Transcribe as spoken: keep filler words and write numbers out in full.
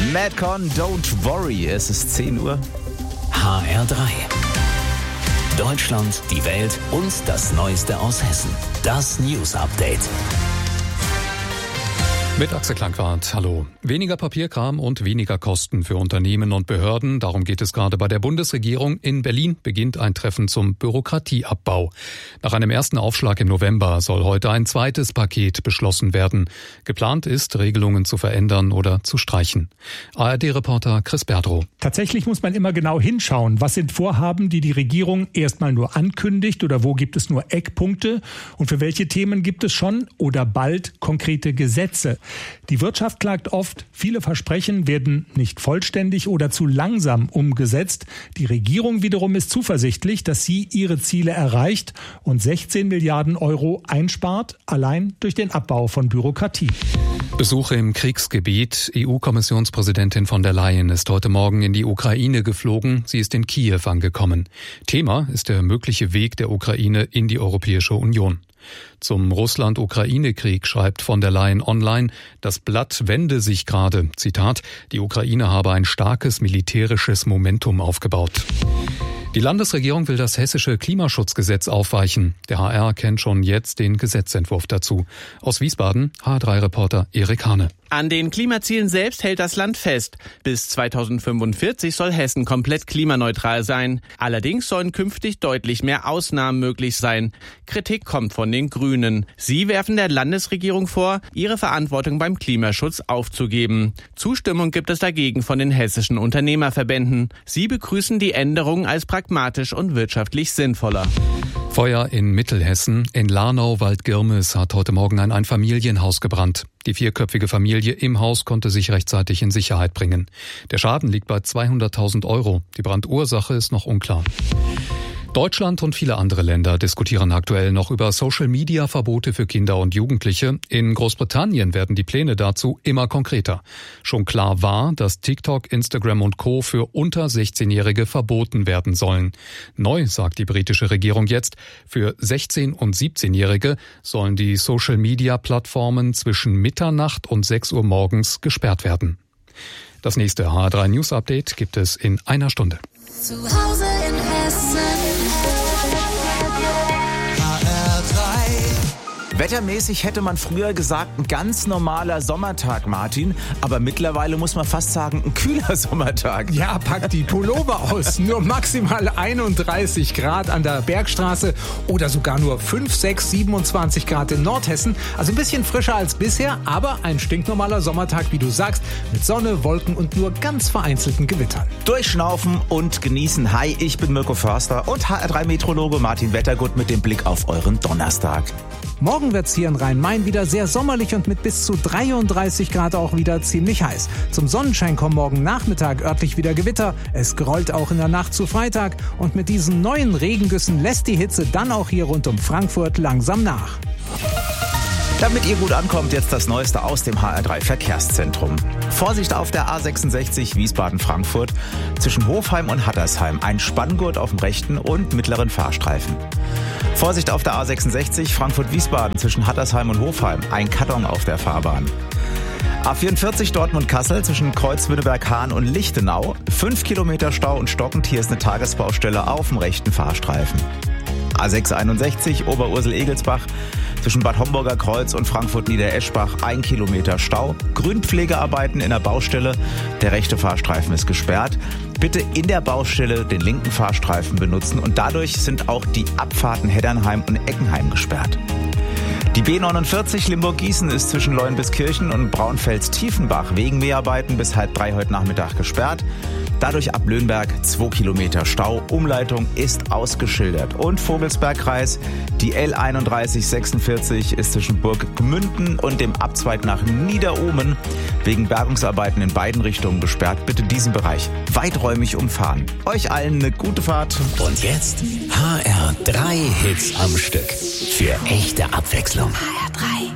Madcon, Don't Worry. Es ist zehn Uhr. H R drei. Deutschland, die Welt und das Neueste aus Hessen. Das News Update. Mit Axel Klangwart, hallo. Weniger Papierkram und weniger Kosten für Unternehmen und Behörden. Darum geht es gerade bei der Bundesregierung. In Berlin beginnt ein Treffen zum Bürokratieabbau. Nach einem ersten Aufschlag im November soll heute ein zweites Paket beschlossen werden. Geplant ist, Regelungen zu verändern oder zu streichen. A R D-Reporter Chris Berdrow. Tatsächlich muss man immer genau hinschauen. Was sind Vorhaben, die die Regierung erstmal nur ankündigt, oder wo gibt es nur Eckpunkte? Und für welche Themen gibt es schon oder bald konkrete Gesetze? Die Wirtschaft klagt oft, viele Versprechen werden nicht vollständig oder zu langsam umgesetzt. Die Regierung wiederum ist zuversichtlich, dass sie ihre Ziele erreicht und sechzehn Milliarden Euro einspart, allein durch den Abbau von Bürokratie. Besuche im Kriegsgebiet. E U-Kommissionspräsidentin von der Leyen ist heute Morgen in die Ukraine geflogen. Sie ist in Kiew angekommen. Thema ist der mögliche Weg der Ukraine in die Europäische Union. Zum Russland-Ukraine-Krieg schreibt von der Leyen online, das Blatt wende sich gerade. Zitat, die Ukraine habe ein starkes militärisches Momentum aufgebaut. Die Landesregierung will das hessische Klimaschutzgesetz aufweichen. Der H R kennt schon jetzt den Gesetzentwurf dazu. Aus Wiesbaden, H R drei-Reporter Erik Hane. An den Klimazielen selbst hält das Land fest. Bis zweitausendfünfundvierzig soll Hessen komplett klimaneutral sein. Allerdings sollen künftig deutlich mehr Ausnahmen möglich sein. Kritik kommt von den Grünen. Sie werfen der Landesregierung vor, ihre Verantwortung beim Klimaschutz aufzugeben. Zustimmung gibt es dagegen von den hessischen Unternehmerverbänden. Sie begrüßen die Änderung als pragmatisch und wirtschaftlich sinnvoller. Feuer in Mittelhessen. In Lahnau-Waldgirmes hat heute Morgen ein Einfamilienhaus gebrannt. Die vierköpfige Familie im Haus konnte sich rechtzeitig in Sicherheit bringen. Der Schaden liegt bei zweihunderttausend Euro. Die Brandursache ist noch unklar. Deutschland und viele andere Länder diskutieren aktuell noch über Social-Media-Verbote für Kinder und Jugendliche. In Großbritannien werden die Pläne dazu immer konkreter. Schon klar war, dass TikTok, Instagram und Co. für unter sechzehnjährige verboten werden sollen. Neu sagt die britische Regierung jetzt, für sechzehn- und siebzehnjährige sollen die Social-Media-Plattformen zwischen Mitternacht und sechs Uhr morgens gesperrt werden. Das nächste H R drei News Update gibt es in einer Stunde. Zu Hause in Hessen. H R drei. Wettermäßig hätte man früher gesagt, ein ganz normaler Sommertag, Martin. Aber mittlerweile muss man fast sagen, ein kühler Sommertag. Ja, pack die Pullover aus. Nur maximal einunddreißig Grad an der Bergstraße oder sogar nur fünf, sechs, siebenundzwanzig Grad in Nordhessen. Also ein bisschen frischer als bisher, aber ein stinknormaler Sommertag, wie du sagst, mit Sonne, Wolken und nur ganz vereinzelten Gewittern. Durchschnaufen und genießen. Hi, ich bin Mirko Förster und H R drei Meteorologe Martin Wettergut mit dem Blick auf euren Donnerstag. Morgen wird's hier in Rhein-Main wieder sehr sommerlich und mit bis zu dreiunddreißig Grad auch wieder ziemlich heiß. Zum Sonnenschein kommen morgen Nachmittag örtlich wieder Gewitter. Es grollt auch in der Nacht zu Freitag. Und mit diesen neuen Regengüssen lässt die Hitze dann auch hier rund um Frankfurt langsam nach. Damit ihr gut ankommt, jetzt das Neueste aus dem H R drei Verkehrszentrum. Vorsicht auf der A sechsundsechzig Wiesbaden-Frankfurt zwischen Hofheim und Hattersheim. Ein Spanngurt auf dem rechten und mittleren Fahrstreifen. Vorsicht auf der A sechsundsechzig Frankfurt-Wiesbaden zwischen Hattersheim und Hofheim. Ein Karton auf der Fahrbahn. A vierundvierzig Dortmund-Kassel zwischen Kreuz-Wünnewberg-Hahn und Lichtenau. Fünf Kilometer Stau und stockend. Hier ist eine Tagesbaustelle auf dem rechten Fahrstreifen. A sechshunderteinundsechzig Oberursel-Egelsbach zwischen Bad Homburger Kreuz und Frankfurt-Niedereschbach. Ein Kilometer Stau. Grünpflegearbeiten in der Baustelle. Der rechte Fahrstreifen ist gesperrt. Bitte in der Baustelle den linken Fahrstreifen benutzen und dadurch sind auch die Abfahrten Heddernheim und Eckenheim gesperrt. Die B neunundvierzig Limburg-Gießen ist zwischen Leuenbiskirchen und Braunfels-Tiefenbach wegen Mäharbeiten bis halb drei heute Nachmittag gesperrt. Dadurch ab Löhnberg zwei Kilometer Stau. Umleitung ist ausgeschildert. Und Vogelsbergkreis, die L einunddreißig sechsundvierzig ist zwischen Burg Gmünden und dem Abzweig nach Niederohmen wegen Bergungsarbeiten in beiden Richtungen gesperrt. Bitte diesen Bereich weiträumig umfahren. Euch allen eine gute Fahrt. Und jetzt H R drei Hits am Stück. Für echte Abwechslung. H R drei.